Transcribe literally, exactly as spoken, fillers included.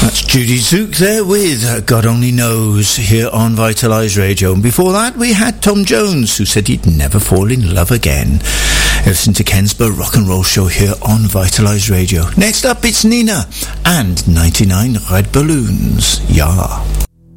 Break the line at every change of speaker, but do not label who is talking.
That's Judy Zook there with uh, God Only Knows here on Vitalize Radio. And before that, we had Tom Jones, who said he'd never fall in love again. Listen to Kensborough Rock and Roll Show here on Vitalize Radio. Next up, it's Nina and ninety-nine Red Balloons. Yeah.